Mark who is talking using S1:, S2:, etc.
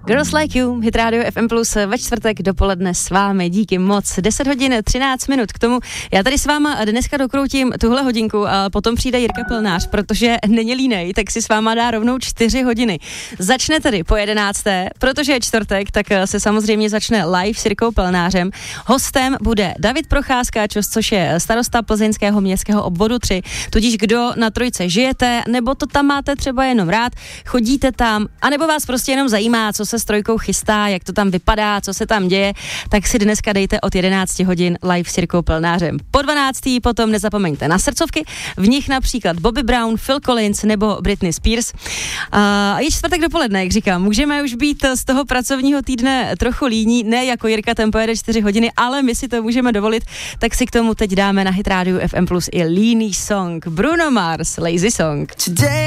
S1: Girls Like You, Hit Radio FM Plus ve čtvrtek dopoledne s vámi, díky moc. 10 hodin 13 minut k tomu. Já tady s váma dneska dokroutím tuhle hodinku a potom přijde Jirka Plnář, protože není línej, tak si s váma dá rovnou 4 hodiny. Začne tedy po 11. Protože je čtvrtek, tak se samozřejmě začne live s Jirkou Plnářem. Hostem bude David Procházka, což je starosta plzeňského městského obvodu 3. Tudíž kdo na Trojce žijete, nebo to tam máte třeba jenom rád, chodíte tam, anebo vás prostě jenom zajímá, co se s Trojkou chystá, jak to tam vypadá, co se tam děje, tak si dneska dejte od 11 hodin live s Jirkou Plnářem. Po 12. potom nezapomeňte na srdcovky, v nich například Bobby Brown, Phil Collins nebo Britney Spears. Je čtvrtek dopoledne, jak říkám, můžeme už být z toho pracovního týdne trochu líní, ne jako Jirka, ten pojede 4 hodiny, ale my si to můžeme dovolit, tak si k tomu teď dáme na Hit Radio FM Plus i líný song. Bruno Mars, Lazy Song.